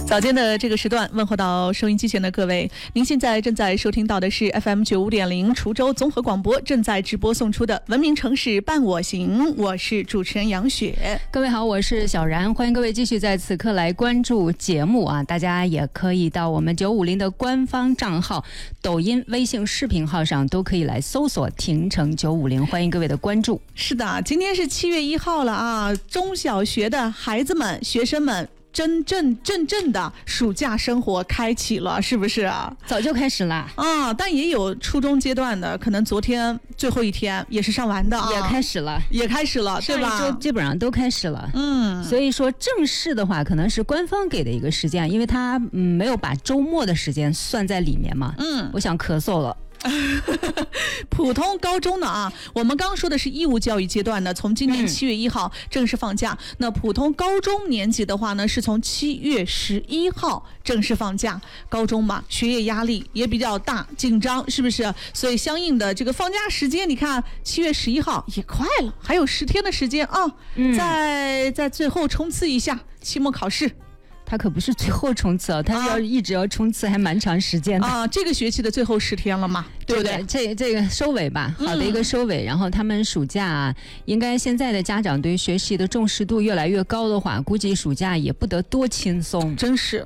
早间的这个时段，问候到收音机前的各位，您现在正在收听到的是 FM95.0 滁州综合广播正在直播送出的文明城市伴我行，我是主持人杨雪。 各位好，我是小然，欢迎各位继续在此刻来关注节目啊！大家也可以到我们950的官方账号、抖音、微信视频号上都可以来搜索亭城950，欢迎各位的关注。 是的，今天是7月1号了啊！中小学的孩子们、学生们。真正的暑假生活开启了，是不是啊？ 早就开始了啊，但也有初中阶段的，可能昨天最后一天也是上完的啊， 也开始了， 对吧？ 上一周基本上都开始了，所以说正式的话，可能是官方给的一个时间，因为他没有把周末的时间算在里面嘛，我想咳嗽了。 普通高中的啊，我们刚刚说的是义务教育阶段的，从今年7月1号正式放假。那普通高中年级的话呢，是从7月11号正式放假。高中嘛，学业压力也比较大，紧张，是不是？所以相应的这个放假时间，你看7月11号也快了，还有10天的时间啊，在最后冲刺一下期末考试。 他可不是最后冲刺他一直要冲刺，还蛮长时间的啊。这个学期的最后10天了嘛，对不对？ 这个收尾吧，好的一个收尾。然后他们暑假啊，应该现在的家长对学习的重视度越来越高的话，估计暑假也不得多轻松。 真是，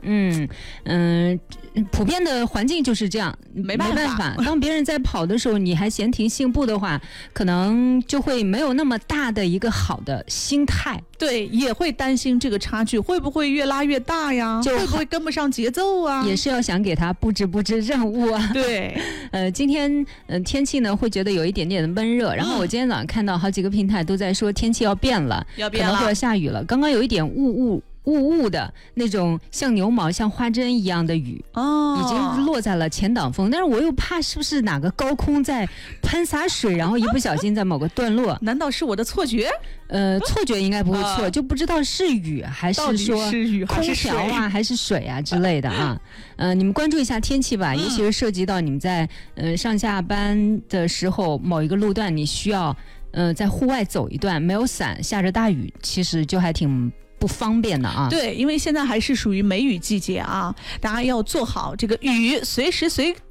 普遍的环境就是这样，没办法。当别人在跑的时候，你还闲庭信步的话，可能就会没有那么大的一个好的心态。 对，也会担心这个差距会不会越拉越大呀？会不会跟不上节奏啊？ 也是要想给他布置任务啊。 对， 今天天气呢会觉得有一点点的闷热，然后我今天早上看到好几个平台都在说天气要变了，可能会要下雨了。刚刚有一点雾的那种像牛毛像花针一样的雨已经落在了前挡风，但是我又怕是不是哪个高空在喷洒水，然后一不小心在某个段落难道是我的错觉？ 错觉应该不会错，就不知道是雨还是说空调啊还是水啊之类的啊。你们关注一下天气吧，尤其是涉及到你们在上下班的时候某一个路段你需要在户外走一段，没有伞下着大雨，其实就还挺不方便的啊。 对，因为现在还是属于梅雨季节啊，大家要做好这个雨随时随